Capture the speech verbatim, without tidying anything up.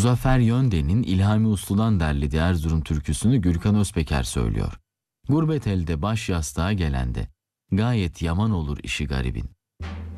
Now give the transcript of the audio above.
Muzaffer Yönden'in İlhami Uslu'dan derlediği Erzurum türküsünü Gürkan Özpeker söylüyor. Gurbet elde baş yastığa gelende, gayet yaman olur işi garibin.